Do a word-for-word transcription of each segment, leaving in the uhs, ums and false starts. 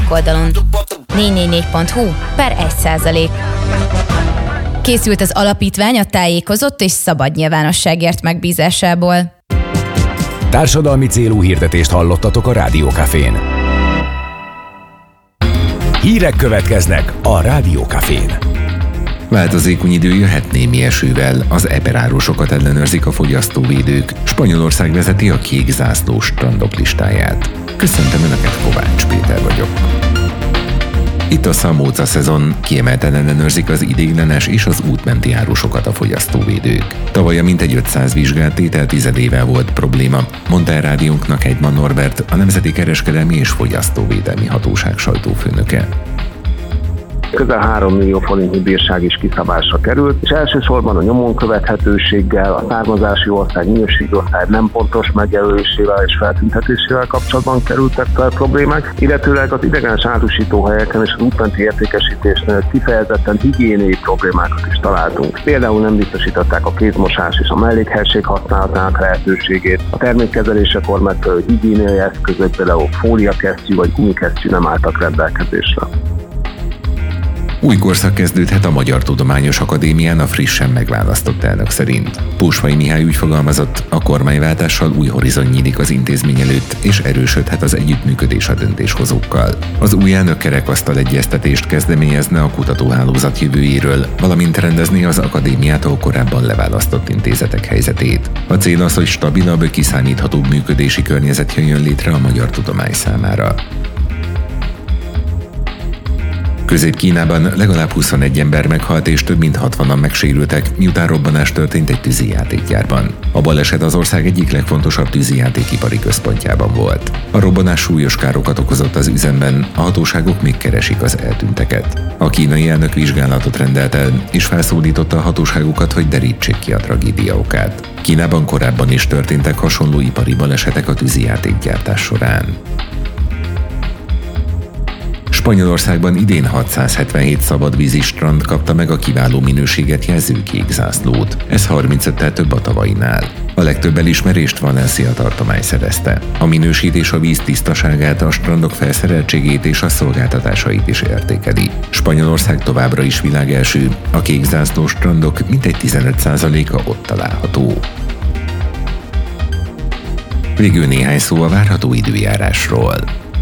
oldalon. négy négy négy pont hu per egy százalék. Készült az alapítvány a tájékozott és szabad nyilvánosságért megbízásából. Társadalmi célú hirdetést hallottatok a Rádió Cafén. Hírek következnek a Rádió Cafén. Változékony idő jöhet némi esővel, az eperárusokat ellenőrzik a fogyasztóvédők. Spanyolország vezeti a kék zászlós strandok listáját. Köszöntöm Önöket, Kovács Péter vagyok. Itt a szamóca szezon, kiemelten ellenőrzik az ideiglenes és az útmenti árusokat a fogyasztóvédők. Tavaly a mintegy ötszáz vizsgált tétel tizedével volt probléma, mondta el rádiónknak Hegyman Norbert, a Nemzeti Kereskedelmi és Fogyasztóvédelmi Hatóság sajtófőnöke. Közel három millió forintnyi bírság is kiszabásra került, és elsősorban a nyomon követhetőséggel, a származási ország, minőségi ország nem pontos megjelölésével és feltüntetésével kapcsolatban kerültek fel problémák, illetőleg az idegenes árusítóhelyeken és az útmenti értékesítésnél kifejezetten higiéniai problémákat is találtunk. Például nem biztosították a kézmosás és a mellékhelyiség használatának lehetőségét, a termékkezelésekor megfelelő higiéniai eszközök, például fóliakesztyű vagy gumikesztyű nem álltak rendelkezésre. Új korszak kezdődhet a Magyar Tudományos Akadémián a frissen megválasztott elnök szerint. Pósvai Mihály úgy fogalmazott, a kormányváltással új horizon nyílik az intézmény előtt, és erősödhet az együttműködés a döntéshozókkal. Az új elnök kerekasztal egyeztetést kezdeményezne a kutatóhálózat jövőjéről, valamint rendezni az akadémiától korábban leválasztott intézetek helyzetét. A cél az, hogy stabilabb, kiszámíthatóbb működési környezet jöjjön létre a magyar tudomány számára. Közép-Kínában legalább huszonegy ember meghalt és több mint hatvanan megsérültek, miután robbanás történt egy tűzijátékgyárban. A baleset az ország egyik legfontosabb tűzijátékipari központjában volt. A robbanás súlyos károkat okozott az üzemben, a hatóságok még keresik az eltűnteket. A kínai elnök vizsgálatot rendelt el, és felszólította a hatóságokat, hogy derítsék ki a tragédia okát. Kínában korábban is történtek hasonló ipari balesetek a tűzijátékgyártás során. Spanyolországban idén hatszázhetvenhét szabadvízi strand kapta meg a kiváló minőséget jelző kék zászlót. Ez harmincöttel több a tavainál. A legtöbb elismerést Valencia tartomány szerezte. A minősítés a víz tisztaságát, a strandok felszereltségét és a szolgáltatásait is értékeli. Spanyolország továbbra is világelső, a kék zászlós strandok mintegy tizenöt százaléka ott található. Végül néhány szó a várható időjárásról.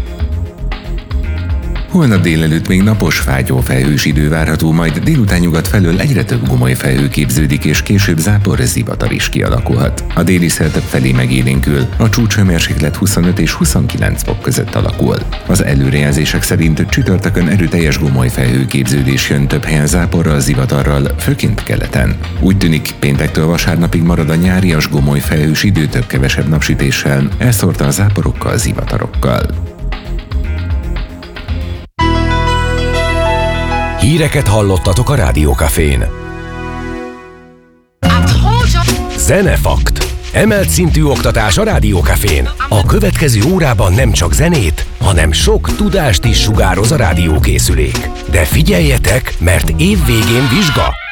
Holnap délelőtt még napos, fátyó felhős idő várható, majd délután nyugat felől egyre több gomoly felhő képződik, és később zápor zivatar is kialakulhat. A déli szél felé megélénkül, a csúcshőmérséklet huszonöt és huszonkilenc fok között alakul. Az előrejelzések szerint csütörtökön erőteljes gomoly felhő képződés jön, több helyen záporral, zivatarral, főként keleten. Úgy tűnik, péntektől vasárnapig marad a nyárias gomoly felhős idő több-kevesebb napsütéssel, elszórta a záporokkal, zivatarokkal. Híreket hallottatok a Rádió Cafén. Zenefakt. Emelt szintű oktatás a Rádió Cafén. A következő órában nem csak zenét, hanem sok tudást is sugároz a rádiókészülék. De figyeljetek, mert évvégén vizsga!